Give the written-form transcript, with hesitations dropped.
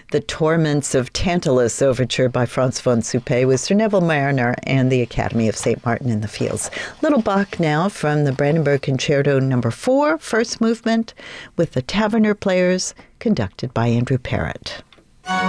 The Torments of Tantalus Overture by Franz von Suppé with Sir Neville Mariner and the Academy of St. Martin in the Fields. Little Bach now from the Brandenburg Concerto No. 4, first movement, with the Taverner Players, conducted by Andrew Parrott.